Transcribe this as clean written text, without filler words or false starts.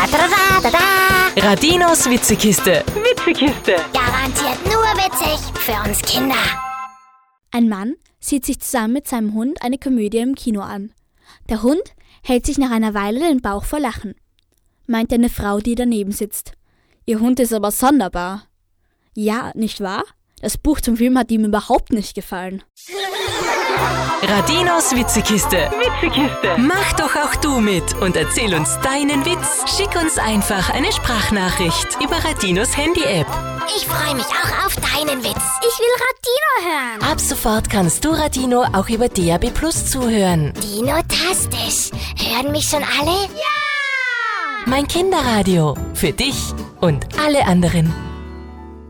Radinos Witzekiste. Garantiert nur witzig für uns Kinder. Ein Mann sieht sich zusammen mit seinem Hund eine Komödie im Kino an. Der Hund hält sich nach einer Weile den Bauch vor Lachen. Meint eine Frau, die daneben sitzt. Ihr Hund ist aber sonderbar. Ja, nicht wahr? Das Buch zum Film hat ihm überhaupt nicht gefallen. Radinos Witzekiste. Mach doch auch du mit und erzähl uns deinen Witz. Schick uns einfach eine Sprachnachricht über Radinos Handy-App. Ich freue mich auch auf deinen Witz. Ich will Radino hören. Ab sofort kannst du Radino auch über DAB+ zuhören. Dino-tastisch. Hören mich schon alle? Ja! Mein Kinderradio. Für dich und alle anderen.